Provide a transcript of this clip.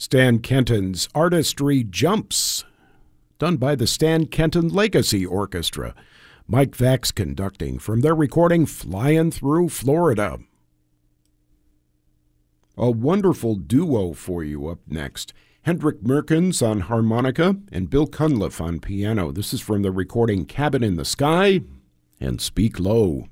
Stan Kenton's Artistry Jumps, done by the Stan Kenton Legacy Orchestra. Mike Vax conducting from their recording Flying Through Florida. A wonderful duo for you up next. Hendrik Merkens on harmonica and Bill Cunliffe on piano. This is from the recording Cabin in the Sky and Speak Low.